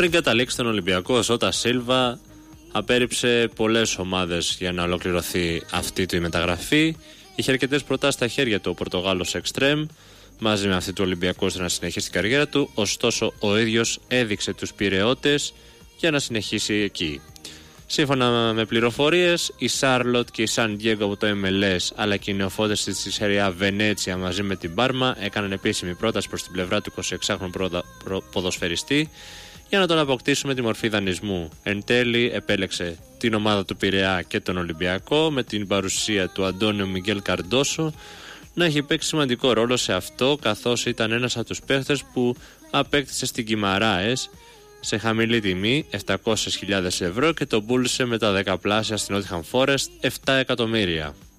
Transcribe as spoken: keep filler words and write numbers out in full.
Πριν καταλήξει τον Ολυμπιακό, ο Ζώτα Σίλβα απέρριψε πολλές ομάδες για να ολοκληρωθεί αυτή τη μεταγραφή. Είχε αρκετές προτάσεις στα χέρια του ο Πορτογάλος Εξτρέμ, μαζί με αυτή του Ολυμπιακού, ώστε να συνεχίσει την καριέρα του. Ωστόσο, ο ίδιος έδειξε τους πειραιώτες για να συνεχίσει εκεί. Σύμφωνα με πληροφορίες, η Σάρλοτ και η Σαν Ντιέγκο από το εμ ελ ες, αλλά και οι νεοφώτες της Σεριά Βενέτσια μαζί με την Πάρμα έκαναν επίσημη πρόταση προς την πλευρά του εικοσιεξάχρονου ποδοσφαιριστή για να τον αποκτήσουμε τη μορφή δανεισμού. Εν τέλει επέλεξε την ομάδα του Πειραιά και τον Ολυμπιακό, με την παρουσία του Αντώνιο Μιγγέλ Καρντόσο να έχει παίξει σημαντικό ρόλο σε αυτό, καθώς ήταν ένας από τους παίχτες που απέκτησε στην Κιμαράες σε χαμηλή τιμή, επτακόσιες χιλιάδες ευρώ, και τον πούλησε με τα δεκαπλάσια στην Nottingham Forest, επτά εκατομμύρια.